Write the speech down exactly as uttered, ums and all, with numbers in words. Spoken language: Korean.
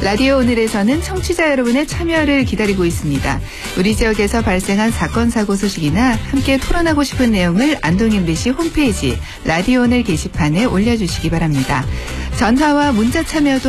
라디오 오늘에서는 청취자 여러분의 참여를 기다리고 있습니다. 우리 지역에서 발생한 사건, 사고 소식이나 함께 토론하고 싶은 내용을 안동 엠비씨 홈페이지 라디오 오늘 게시판에 올려주시기 바랍니다. 전화와 문자 참여도